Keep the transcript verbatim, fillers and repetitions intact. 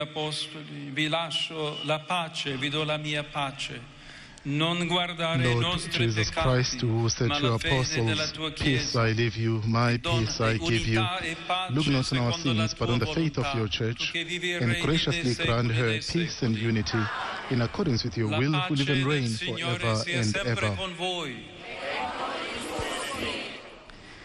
Apostoli, vi lascio la pace, vi do la mia pace. Non guardare i Lord nostri Jesus peccati, Christ, who said ma to your la fede della apostles, tua peace Chiesa. I leave you, my Donna peace I give you. unità e pace Look not on our secondo la sins, but tua on the faith of volontà, your church, tu che vivi e and regni graciously nei grant secoli her dei peace and secoli. unity, in accordance with your La will, who pace live and del reign Signore forever sia and sempre ever. con voi.